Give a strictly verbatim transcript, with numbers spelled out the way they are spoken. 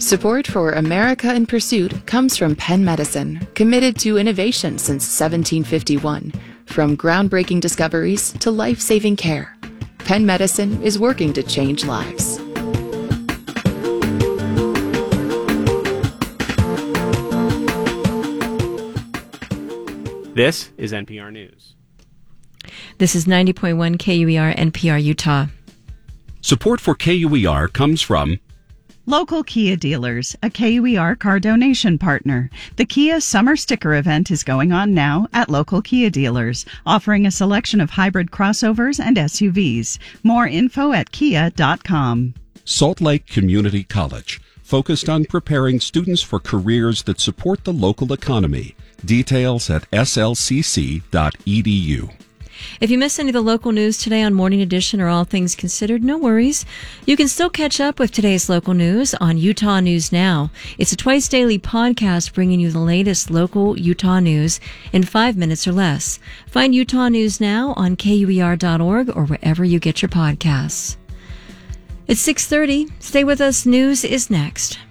Support for America in Pursuit comes from Penn Medicine, committed to innovation since seventeen fifty-one. From groundbreaking discoveries to life-saving care, Penn Medicine is working to change lives. This is N P R News. This is ninety point one K U E R N P R Utah. Support for K U E R comes from Local Kia Dealers, a K U E R car donation partner. The Kia Summer Sticker Event is going on now at local Kia dealers, offering a selection of hybrid crossovers and S U Vs. More info at kia dot com. Salt Lake Community College, focused on preparing students for careers that support the local economy. Details at S L C C dot E D U. If you missed any of the local news today on Morning Edition or All Things Considered, no worries. You can still catch up with today's local news on Utah News Now. It's a twice daily podcast bringing you the latest local Utah news in five minutes or less. Find Utah News Now on K U E R dot org or wherever you get your podcasts. It's six thirty. Stay with us. News is next.